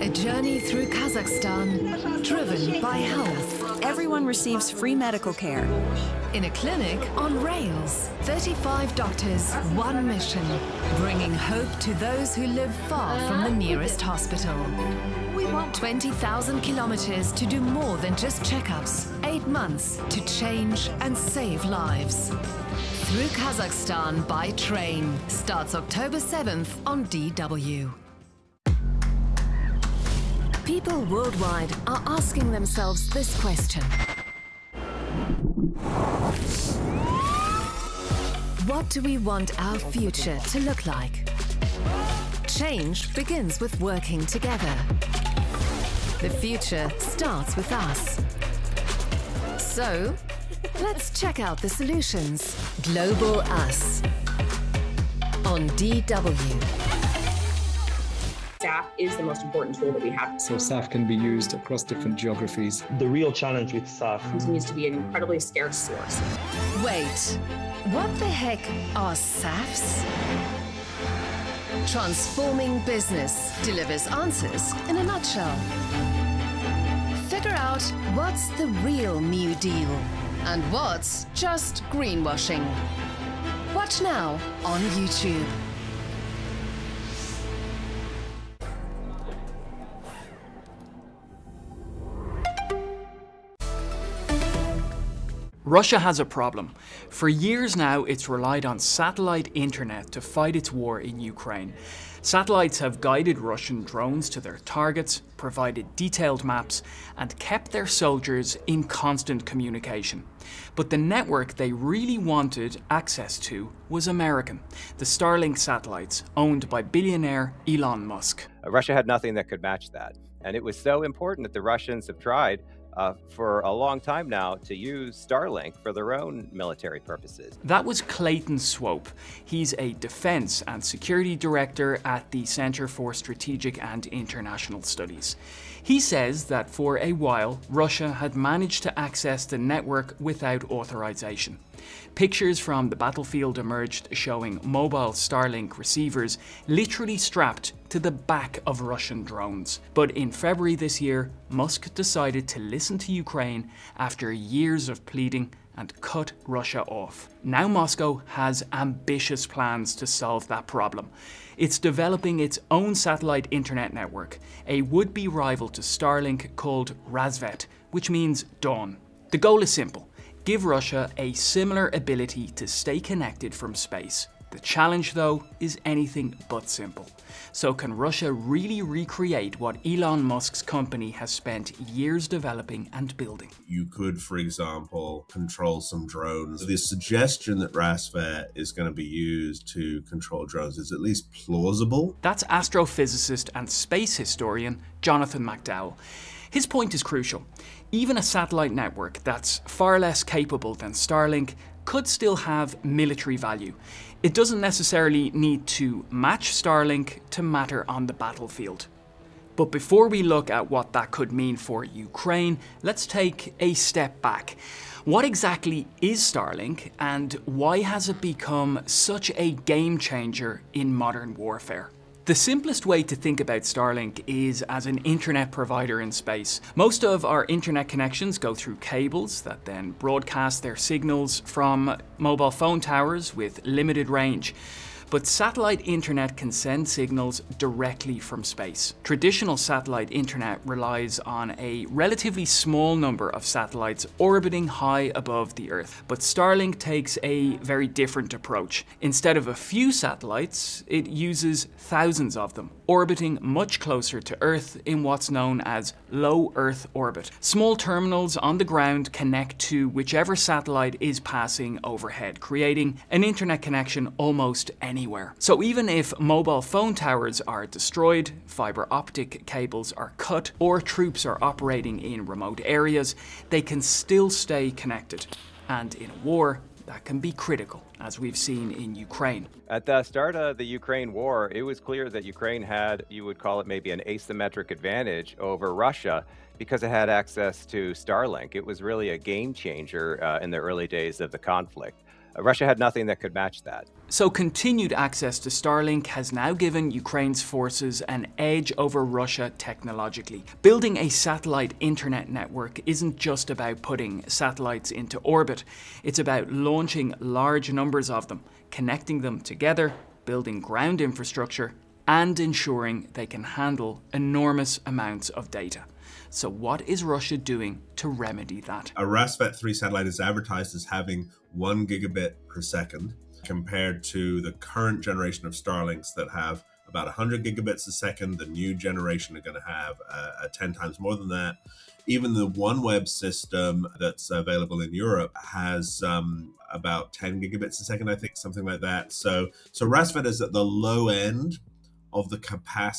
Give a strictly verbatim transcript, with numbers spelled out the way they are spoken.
A journey through Kazakhstan, driven by health. Everyone receives free medical care. In a clinic on rails. thirty-five doctors, one mission. Bringing hope to those who live far from the nearest hospital. twenty thousand kilometers to do more than just checkups. Eight months to change and save lives. Through Kazakhstan by train. Starts October seventh on D W. People worldwide are asking themselves this question. What do we want our future to look like? Change begins with working together. The future starts with us. So, let's check out the solutions. Global Us on D W. S A F is the most important tool that we have. So S A F can be used across different geographies. The real challenge with S A F continues to be an incredibly scarce source. Wait, what the heck are S A Fs? Transforming Business delivers answers in a nutshell. Figure out what's the real New Deal and what's just greenwashing. Watch now on YouTube. Russia has a problem. For years now, it's relied on satellite internet to fight its war in Ukraine. Satellites have guided Russian drones to their targets, provided detailed maps, and kept their soldiers in constant communication. But the network they really wanted access to was American, the Starlink satellites, owned by billionaire Elon Musk. Russia had nothing that could match that. And it was so important that the Russians have tried Uh, for a long time now to use Starlink for their own military purposes. That was Clayton Swope. He's a defense and security director at the Center for Strategic and International Studies. He says that for a while, Russia had managed to access the network without authorization. Pictures from the battlefield emerged showing mobile Starlink receivers literally strapped to the back of Russian drones. But in February this year, Musk decided to listen to Ukraine after years of pleading and cut Russia off. Now Moscow has ambitious plans to solve that problem. It's developing its own satellite internet network, a would-be rival to Starlink called Razvet, which means dawn. The goal is simple. Give Russia a similar ability to stay connected from space. The challenge, though, is anything but simple. So can Russia really recreate what Elon Musk's company has spent years developing and building? You could, for example, control some drones. The suggestion that Razvet is going to be used to control drones is at least plausible. That's astrophysicist and space historian Jonathan McDowell. His point is crucial. Even a satellite network that's far less capable than Starlink could still have military value. It doesn't necessarily need to match Starlink to matter on the battlefield. But before we look at what that could mean for Ukraine, let's take a step back. What exactly is Starlink, and why has it become such a game changer in modern warfare? The simplest way to think about Starlink is as an internet provider in space. Most of our internet connections go through cables that then broadcast their signals from mobile phone towers with limited range. But satellite internet can send signals directly from space. Traditional satellite internet relies on a relatively small number of satellites orbiting high above the Earth. But Starlink takes a very different approach. Instead of a few satellites, it uses thousands of them, orbiting much closer to Earth in what's known as low Earth orbit. Small terminals on the ground connect to whichever satellite is passing overhead, creating an internet connection almost anywhere. Anywhere. So even if mobile phone towers are destroyed, fiber optic cables are cut, or troops are operating in remote areas, they can still stay connected. And in a war, that can be critical, as we've seen in Ukraine. At the start of the Ukraine war, it was clear that Ukraine had, you would call it maybe an asymmetric advantage over Russia because it had access to Starlink. It was really a game changer uh, in the early days of the conflict. Uh, Russia had nothing that could match that. So continued access to Starlink has now given Ukraine's forces an edge over Russia technologically. Building a satellite internet network isn't just about putting satellites into orbit. It's about launching large numbers of them, connecting them together, building ground infrastructure, and ensuring they can handle enormous amounts of data. So what is Russia doing to remedy that? A Rassvet three satellite is advertised as having one gigabit per second, compared to the current generation of Starlinks that have about one hundred gigabits a second. The new generation are going to have uh, uh, ten times more than that. Even the OneWeb system that's available in Europe has um, about ten gigabits a second, I think, something like that. So, so Rassvet is at the low end of the capacity